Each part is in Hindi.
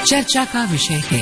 चर्चा का विषय है।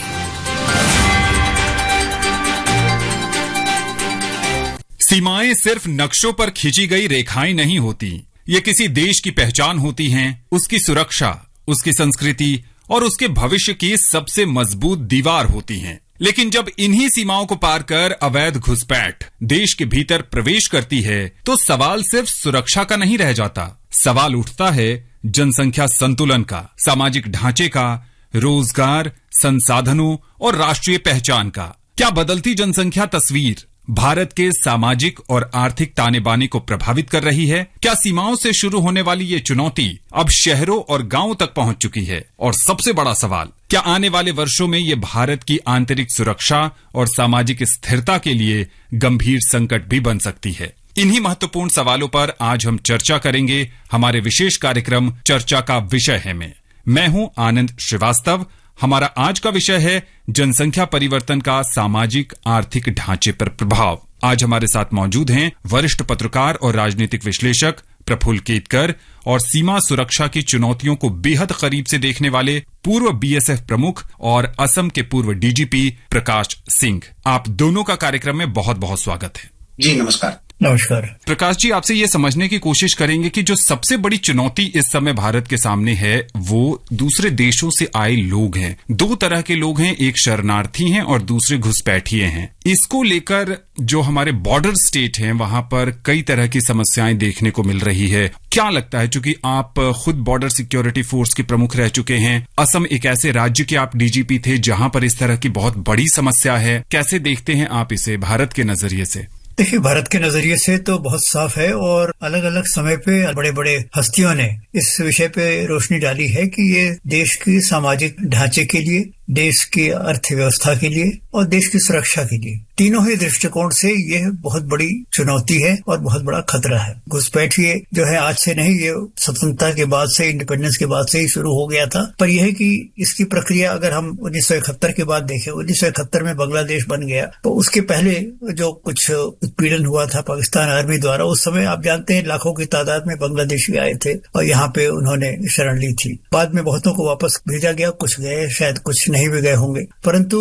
सीमाएं सिर्फ नक्शों पर खींची गई रेखाएं नहीं होती, ये किसी देश की पहचान होती हैं, उसकी सुरक्षा, उसकी संस्कृति और उसके भविष्य की सबसे मजबूत दीवार होती हैं। लेकिन जब इन्हीं सीमाओं को पार कर अवैध घुसपैठ देश के भीतर प्रवेश करती है, तो सवाल सिर्फ सुरक्षा का नहीं रह जाता। सवाल उठता है जनसंख्या संतुलन का, सामाजिक ढांचे का, रोजगार, संसाधनों और राष्ट्रीय पहचान का। क्या बदलती जनसंख्या तस्वीर भारत के सामाजिक और आर्थिक ताने बाने को प्रभावित कर रही है? क्या सीमाओं से शुरू होने वाली ये चुनौती अब शहरों और गांवों तक पहुंच चुकी है? और सबसे बड़ा सवाल, क्या आने वाले वर्षों में ये भारत की आंतरिक सुरक्षा और सामाजिक स्थिरता के लिए गंभीर संकट भी बन सकती है? इन्हीं महत्वपूर्ण सवालों पर आज हम चर्चा करेंगे हमारे विशेष कार्यक्रम चर्चा का विषय है में। मैं हूं आनंद श्रीवास्तव। हमारा आज का विषय है जनसंख्या परिवर्तन का सामाजिक आर्थिक ढांचे पर प्रभाव। आज हमारे साथ मौजूद हैं वरिष्ठ पत्रकार और राजनीतिक विश्लेषक प्रफुल्ल केतकर और सीमा सुरक्षा की चुनौतियों को बेहद करीब से देखने वाले पूर्व बीएसएफ प्रमुख और असम के पूर्व डीजीपी प्रकाश सिंह। आप दोनों का कार्यक्रम में बहुत बहुत स्वागत है। जी नमस्कार। नमस्कार प्रकाश जी, आपसे ये समझने की कोशिश करेंगे कि जो सबसे बड़ी चुनौती इस समय भारत के सामने है वो दूसरे देशों से आए लोग हैं। दो तरह के लोग हैं, एक शरणार्थी हैं और दूसरे घुसपैठिए हैं। इसको लेकर जो हमारे बॉर्डर स्टेट हैं वहां पर कई तरह की समस्याएं देखने को मिल रही है। क्या लगता है, चूंकि आप खुद बॉर्डर सिक्योरिटी फोर्स के प्रमुख रह चुके हैं, असम एक ऐसे राज्य के आप डीजीपी थे जहां पर इस तरह की बहुत बड़ी समस्या है, कैसे देखते हैं आप इसे भारत के नजरिए से? देखिए, भारत के नजरिए से तो बहुत साफ है और अलग अलग समय पे बड़े बड़े हस्तियों ने इस विषय पे रोशनी डाली है कि ये देश की सामाजिक ढांचे के लिए, देश की अर्थव्यवस्था के लिए और देश की सुरक्षा के लिए, तीनों ही दृष्टिकोण से यह बहुत बड़ी चुनौती है और बहुत बड़ा खतरा है। घुसपैठिए जो है आज से नहीं, ये स्वतंत्रता के बाद से, इंडिपेंडेंस के बाद से ही शुरू हो गया था। पर यह है कि इसकी प्रक्रिया अगर हम 1971 के बाद देखें, 1971 में बांग्लादेश बन गया, तो उसके पहले जो कुछ उत्पीड़न हुआ था पाकिस्तान आर्मी द्वारा, उस समय आप जानते हैं लाखों की तादाद में बांग्लादेशी आए थे और यहाँ पे उन्होंने शरण ली थी। बाद में बहुतों को वापस भेजा गया, कुछ गए, शायद कुछ नहीं भी गए होंगे। परंतु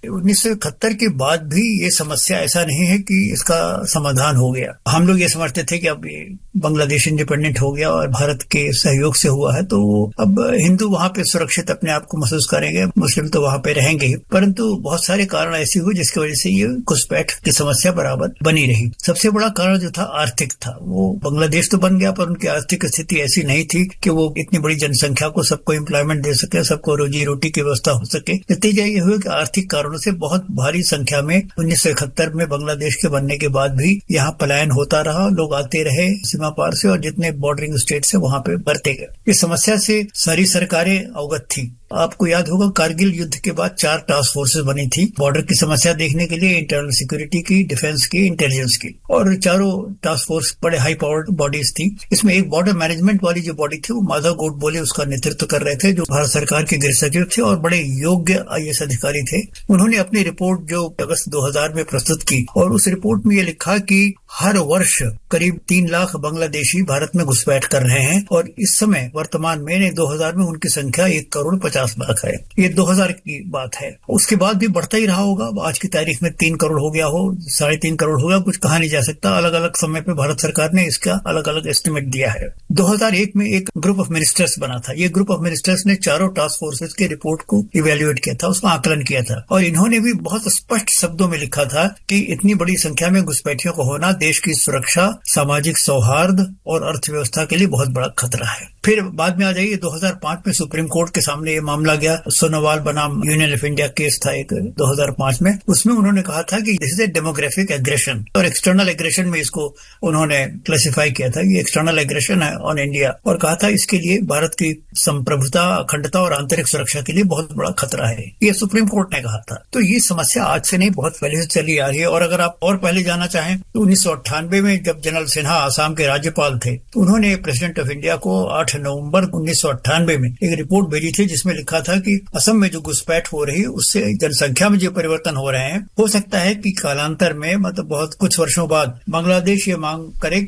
1971 के बाद भी ये समस्या ऐसा नहीं है कि इसका समाधान हो गया। हम लोग ये समझते थे कि अब बांग्लादेश इंडिपेंडेंट हो गया और भारत के सहयोग से हुआ है, तो अब हिंदू वहां पे सुरक्षित अपने आप को महसूस करेंगे, मुस्लिम तो वहां पे रहेंगे ही। परंतु बहुत सारे कारण ऐसे हुए जिसकी वजह से ये घुसपैठ की समस्या बराबर बनी रही। सबसे बड़ा कारण जो था आर्थिक था। वो बांग्लादेश तो बन गया पर उनकी आर्थिक स्थिति ऐसी नहीं थी कि वो इतनी बड़ी जनसंख्या को सबको एम्प्लॉयमेंट दे सके, सबको रोजी रोटी की व्यवस्था हो सके। नतीजा ये हुआ कि आर्थिक कारणों से बहुत भारी संख्या में 1971 में बांग्लादेश के बनने के बाद भी यहाँ पलायन होता रहा, लोग आते रहे सीमा पार से और जितने बॉर्डरिंग स्टेट से वहां पे बढ़ते गए। इस समस्या से सारी सरकारें अवगत थी। आपको याद होगा कारगिल युद्ध के बाद 4 टास्क फोर्सेस बनी थी बॉर्डर की समस्या देखने के लिए, इंटरनल सिक्योरिटी की, डिफेंस की, इंटेलिजेंस की, और चारों टास्क फोर्स बड़े हाई पावर्ड बॉडीज थी। इसमें एक बॉर्डर मैनेजमेंट वाली जो बॉडी थी वो माधव गोडबोले उसका नेतृत्व कर रहे थे, जो भारत सरकार के गृह सचिव थे और बड़े योग्य आईएएस अधिकारी थे। उन्होंने अपनी रिपोर्ट जो अगस्त 2000 में प्रस्तुत की और उस रिपोर्ट में ये लिखा कि हर वर्ष करीब 3 लाख बांग्लादेशी भारत में घुसपैठ कर रहे हैं और इस समय वर्तमान में 2000 में उनकी संख्या 1,50,00,000 है। ये 2000 की बात है। उसके बाद भी बढ़ता ही रहा होगा। आज की तारीख में 3 करोड़ हो गया हो, 3.5 करोड़ हो गया, कुछ कहा नहीं जा सकता। अलग अलग समय पे भारत सरकार ने इसका अलग अलग एस्टिमेट दिया है। 2001 में एक ग्रुप ऑफ मिनिस्टर्स बना था। ये ग्रुप ऑफ मिनिस्टर्स ने चारों टास्क फोर्सेस के रिपोर्ट को इवेल्युएट किया था, उसका आकलन किया था और इन्होंने भी बहुत स्पष्ट शब्दों में लिखा था कि इतनी बड़ी संख्या में घुसपैठियों को होना देश की सुरक्षा, सामाजिक सौहार्द और अर्थव्यवस्था के लिए बहुत बड़ा खतरा है। फिर बाद में आ जाइए 2005 में सुप्रीम कोर्ट के सामने ये मामला गया। सोनोवाल बनाम यूनियन ऑफ इंडिया केस था एक 2005 में। उसमें उन्होंने कहा था कि this is a demographic aggression और एक्सटर्नल एग्रेशन में इसको उन्होंने क्लासिफाई किया था। ये एक्सटर्नल एग्रेशन है ऑन इंडिया और कहा था इसके लिए भारत की संप्रभुता, अखंडता और आंतरिक सुरक्षा के लिए बहुत बड़ा खतरा है। ये सुप्रीम कोर्ट ने कहा था। तो ये समस्या आज से नहीं, बहुत पहले से चली आ रही है। और अगर आप और पहले जाना चाहें तो 1998 में जब जनरल सिन्हा आसाम के राज्यपाल थे तो उन्होंने प्रेसिडेंट ऑफ इंडिया को 8 नवंबर 1998 में एक रिपोर्ट भेजी थी जिसमें लिखा था कि असम में जो घुसपैठ हो रही है उससे जनसंख्या में जो परिवर्तन हो रहे हैं, हो सकता है कि कालांतर में मतलब बहुत कुछ वर्षों बाद बांग्लादेश ये मांग करे